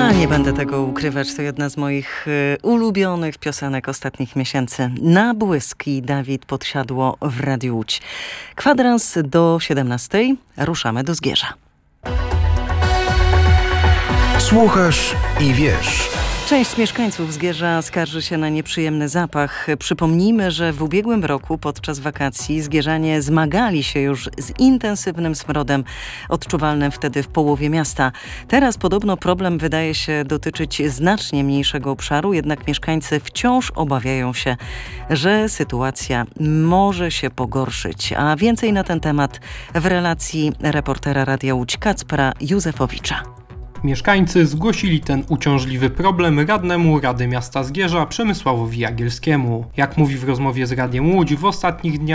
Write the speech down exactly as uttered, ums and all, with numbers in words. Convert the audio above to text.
A nie będę tego ukrywać, to jedna z moich y, ulubionych piosenek ostatnich miesięcy. Na błysk i Dawid Podsiadło w Radiu Łódź. Kwadrans do siedemnastej. Ruszamy do Zgierza. Słuchasz i wiesz. Część mieszkańców Zgierza skarży się na nieprzyjemny zapach. Przypomnijmy, że w ubiegłym roku podczas wakacji zgierzanie zmagali się już z intensywnym smrodem odczuwalnym wtedy w połowie miasta. Teraz podobno problem wydaje się dotyczyć znacznie mniejszego obszaru, jednak mieszkańcy wciąż obawiają się, że sytuacja może się pogorszyć. A więcej na ten temat w relacji reportera Radia Łódź Kacpra Józefowicza. Mieszkańcy zgłosili ten uciążliwy problem radnemu Rady Miasta Zgierza Przemysławowi Jagielskiemu. Jak mówi w rozmowie z Radiem Łódź, w ostatnich dniach